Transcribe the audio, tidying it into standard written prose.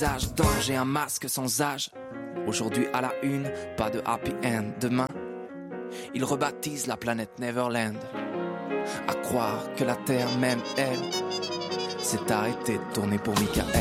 visage, danger, un masque sans âge. Aujourd'hui à la une, pas de happy end. Demain, ils rebaptisent la planète Neverland. À croire que la Terre, même elle, s'est arrêtée de tourner pour Michael.